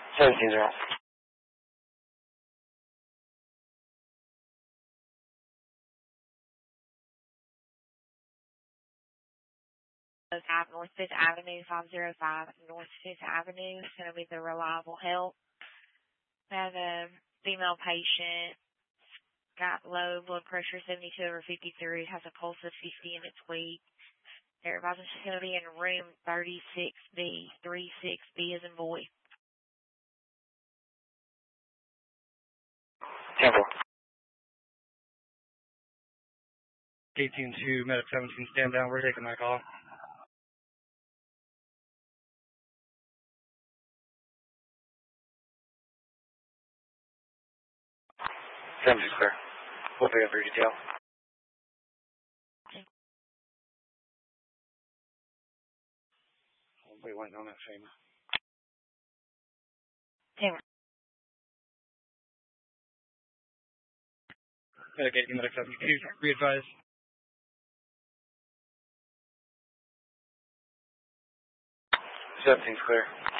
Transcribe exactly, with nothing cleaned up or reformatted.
seventeen's right. North Fifth Avenue, five oh five North Fifth Avenue. It's going to be the Reliable Help. We have a female patient, got low blood pressure, seventy-two over fifty-three, has a pulse of fifty and it's weak. Everybody's going to be in room thirty-six B, thirty-six B as in boy. Temple. eighteen two, Medic seventeen, stand down. We're taking that call. seventeen's clear. We'll pick up your detail. We went on that same. Taylor. Medic eighteen, Medic seventeen, re-advise. seventeen's clear.